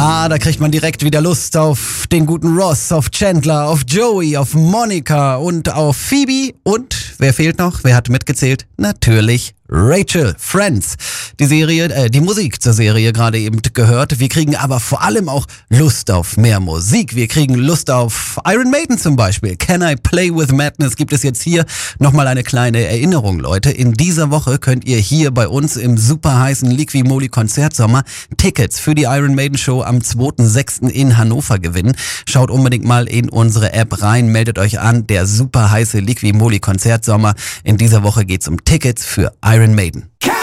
Da kriegt man direkt wieder Lust auf den guten Ross, auf Chandler, auf Joey, auf Monica und auf Phoebe. Und wer fehlt noch? Wer hat mitgezählt? Natürlich Rachel, Friends. Die Musik zur Serie gerade eben gehört. Wir kriegen aber vor allem auch Lust auf mehr Musik. Wir kriegen Lust auf Iron Maiden zum Beispiel. Can I Play With Madness gibt es jetzt hier nochmal eine kleine Erinnerung, Leute. In dieser Woche könnt ihr hier bei uns im super heißen Liqui-Moly Konzertsommer Tickets für die Iron Maiden Show am 2.6. in Hannover gewinnen. Schaut unbedingt mal in unsere App rein, meldet euch an. Der super heiße Liqui-Moly Konzertsommer. In dieser Woche geht's um Tickets für Iron Maiden.